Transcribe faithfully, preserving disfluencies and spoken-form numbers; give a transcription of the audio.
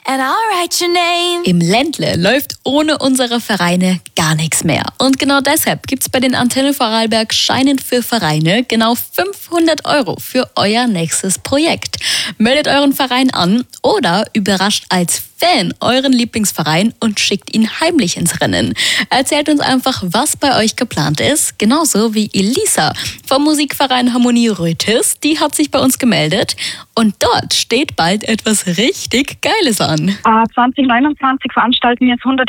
and I'll write your name. Im Ländle läuft ohne unsere Vereine gar nichts mehr. Und genau deshalb gibt's bei den Antenne Vorarlberg Scheinen für Vereine genau fünfhundert Euro für euer nächstes Projekt. Meldet euren Verein an oder überrascht als Fan euren Lieblingsverein und schickt ihn heimlich ins Rennen. Erzählt uns einfach, was bei euch geplant ist, genauso wie Elisa vom Musikverein Harmonie Rötis. Die hat sich bei uns gemeldet und dort steht bald etwas richtig Geiles an. Uh, zwanzig neunundzwanzig veranstalten wir jetzt hundert